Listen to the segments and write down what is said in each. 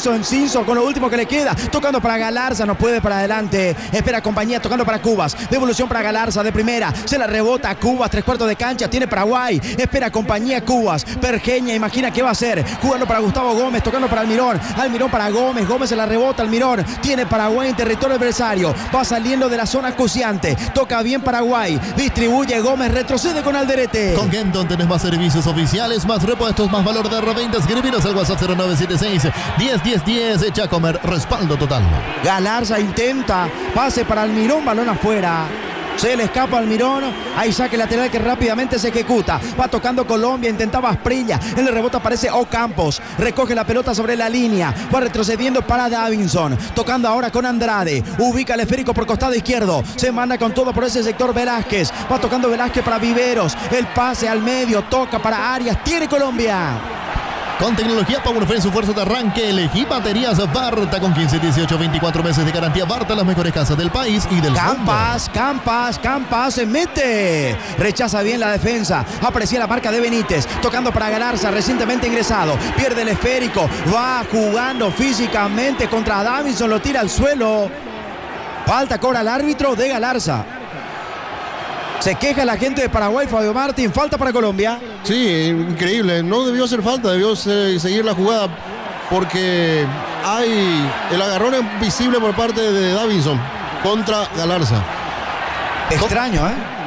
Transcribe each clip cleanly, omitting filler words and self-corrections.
Enciso con lo último que le queda. Tocando para Galarza, no puede para adelante. Espera compañía, tocando para Cubas. Devolución para Galarza de primera. Se la rebota a Cubas, 3/4 de cancha. Tiene Paraguay. Espera compañía Cubas. Pergeña, imagina qué va a hacer. Jugando para Gustavo Gómez, tocando para Almirón. Almirón para Gómez. Gómez se la rebota Almirón. Tiene Paraguay en territorio adversario. Va saliendo de la zona acuciante. Toca bien Paraguay. Distribuye Gómez, retrocede con Alderete. Con Kenton tenés más servicios oficiales, más repuestos, más valor de reventa. Escribiros al WhatsApp 0976 101010. Echa a comer, respaldo total. Galarza intenta. Pase para Almirón, balón afuera. Se le escapa Almirón. Hay saque lateral que rápidamente se ejecuta. Va tocando Colombia. Intentaba Asprilla. En el rebote aparece Ocampos. Recoge la pelota sobre la línea. Va retrocediendo para Davinson. Tocando ahora con Andrade. Ubica el esférico por costado izquierdo. Se manda con todo por ese sector Velázquez. Va tocando Velázquez para Viveros. El pase al medio. Toca para Arias. Tiene Colombia. Con tecnología PowerFrame, su fuerza de arranque, elegí baterías Barta con 15, 18, 24 meses de garantía. Barta, las mejores casas del país y del mundo. Campas, se mete. Rechaza bien la defensa. Aprecia la marca de Benítez. Tocando para Galarza, recientemente ingresado. Pierde el esférico. Va jugando físicamente contra Davinson. Lo tira al suelo. Falta cobra el árbitro de Galarza. Se queja la gente de Paraguay, Fabio Martín. Falta para Colombia. Sí, increíble. No debió hacer falta, debió seguir la jugada porque hay el agarrón visible por parte de Davinson contra Galarza. Extraño,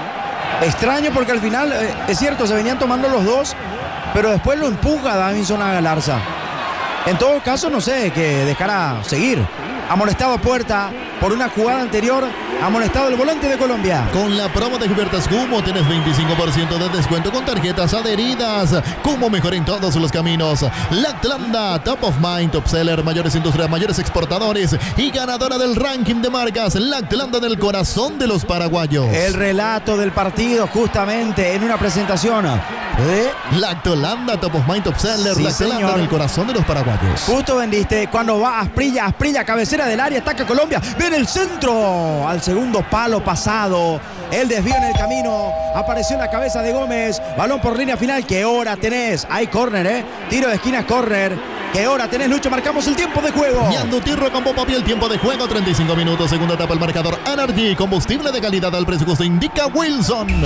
Extraño porque al final, es cierto, se venían tomando los dos, pero después lo empuja Davinson a Galarza. En todo caso, no sé, que dejará seguir. Amonestado Puerta por una jugada anterior. Amonestado el volante de Colombia. Con la promo de Hubertas Cumo tienes 25% de descuento con tarjetas adheridas. Cumo, mejor en todos los caminos. Lactlanda, top of mind, top seller, mayores industrias, mayores exportadores y ganadora del ranking de marcas. Lactlanda, del corazón de los paraguayos. El relato del partido justamente en una presentación de Lactolanda, top of mind, top seller. Sí, Lactolanda, del corazón de los paraguayos. Justo vendiste cuando va Asprilla, cabecera del área, ataca Colombia. Viene el centro al segundo palo pasado. El desvío en el camino. Apareció la cabeza de Gómez. Balón por línea final. ¿Qué hora tenés? Hay córner, Tiro de esquina, córner. ¿Qué hora tenés, Lucho? Marcamos el tiempo de juego. Ñandutirro con Popapi, el tiempo de juego, 35 minutos. Segunda etapa, el marcador Energy. Combustible de calidad al precio justo, indica Wilson. Que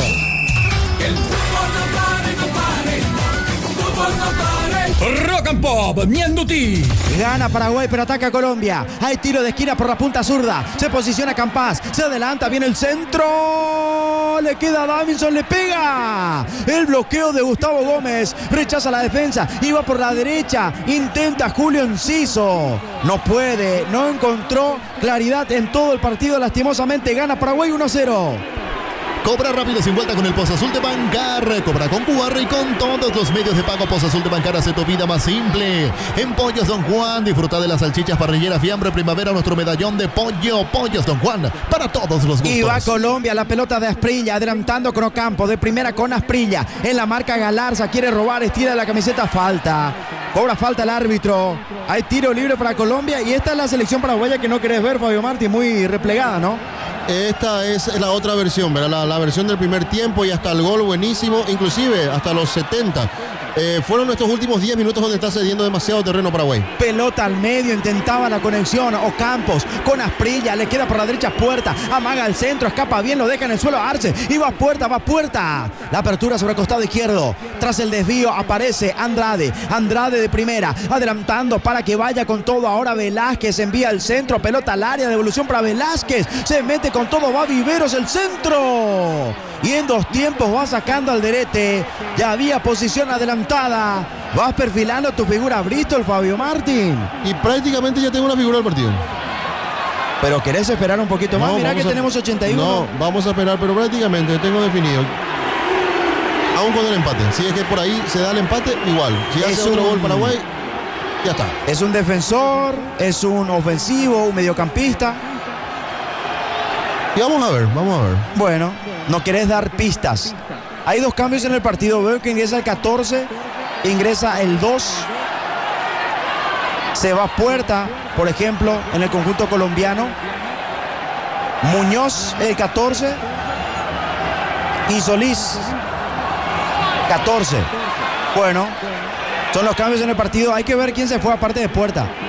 el fútbol no pare, compadre. Fútbol no pare. Rock and Pop, Ñanduti. Gana Paraguay, pero ataca Colombia. Hay tiro de esquina por la punta zurda. Se posiciona Campas. Se adelanta, viene el centro. Le queda a Davinson, le pega. El bloqueo de Gustavo Gómez. Rechaza la defensa. Iba por la derecha. Intenta Julio Enciso. No puede. No encontró claridad en todo el partido. Lastimosamente gana Paraguay 1-0. Cobra rápido sin vuelta con el Pozo Azul de Bancar. Cobra con QR y con todos los medios de pago. Pozo Azul de Bancar hace tu vida más simple. En Pollos Don Juan, disfruta de las salchichas parrilleras Fiambre Primavera, nuestro medallón de pollo. Pollos Don Juan, para todos los gustos. Y va Colombia, la pelota de Asprilla, adelantando con Ocampo, de primera con Asprilla. En la marca Galarza, quiere robar, estira la camiseta, falta. Cobra falta el árbitro. Hay tiro libre para Colombia y esta es la selección paraguaya que no querés ver, Fabio Martín, muy replegada, ¿no? Esta es la otra versión, ¿verdad? La versión del primer tiempo y hasta el gol buenísimo, inclusive hasta los 70. Fueron estos últimos 10 minutos donde está cediendo demasiado terreno Paraguay. Pelota al medio, intentaba la conexión. Ocampos con Asprilla, le queda por la derecha Puerta. Amaga el centro, escapa bien, lo deja en el suelo Arce. Y va Puerta. La apertura sobre el costado izquierdo. Tras el desvío aparece Andrade. Andrade de primera, adelantando para que vaya con todo. Ahora Velázquez envía el centro, pelota al área, devolución para Velázquez. Se mete con todo, va Viveros, el centro. Y en dos tiempos va sacando Alderete. Ya había posición adelantada. Vas perfilando tu figura Bristol, Fabio Martín. Y prácticamente ya tengo una figura del partido. Pero querés esperar un poquito más. Mirá que tenemos 81. No, vamos a esperar, pero prácticamente tengo definido. Aún con el empate. Si es que por ahí se da el empate, igual. Si hace otro gol Paraguay, ya está. Es un defensor, es un ofensivo, un mediocampista. Y vamos a ver. Bueno, no querés dar pistas. Hay dos cambios en el partido. Veo que ingresa el 14, ingresa el 2. Se va Puerta, por ejemplo, en el conjunto colombiano. Muñoz, el 14. Y Solís, 14. Bueno, son los cambios en el partido. Hay que ver quién se fue aparte de Puerta.